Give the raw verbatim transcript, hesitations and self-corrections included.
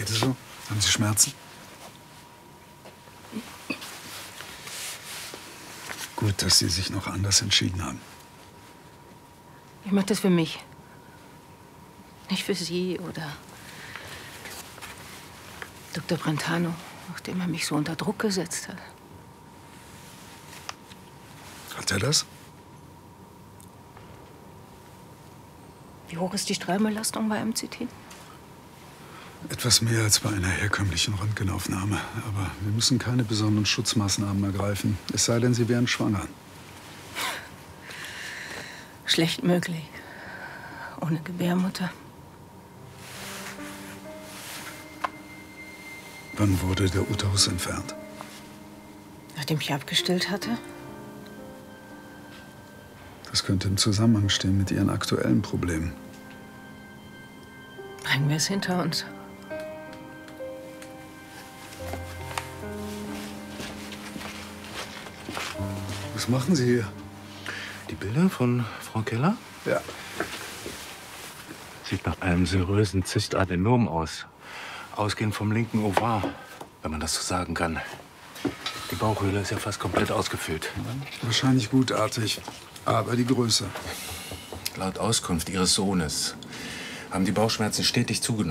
Geht es so? Haben Sie Schmerzen? Gut, dass Sie sich noch anders entschieden haben. Ich mache das für mich. Nicht für Sie oder Doktor Brentano, nachdem er mich so unter Druck gesetzt hat. Hat er das? Wie hoch ist die Strahlbelastung bei M C T? Etwas mehr als bei einer herkömmlichen Röntgenaufnahme. Aber wir müssen keine besonderen Schutzmaßnahmen ergreifen. Es sei denn, Sie wären schwanger. Schlecht möglich. Ohne Gebärmutter. Wann wurde der Uterus entfernt? Nachdem ich abgestillt hatte? Das könnte im Zusammenhang stehen mit Ihren aktuellen Problemen. Bringen wir es hinter uns. Was machen Sie hier? Die Bilder von Frau Keller? Ja. Sieht nach einem serösen Zystadenom aus. Ausgehend vom linken Ovar, wenn man das so sagen kann. Die Bauchhöhle ist ja fast komplett ausgefüllt. Wahrscheinlich gutartig, aber die Größe. Laut Auskunft Ihres Sohnes haben die Bauchschmerzen stetig zugenommen.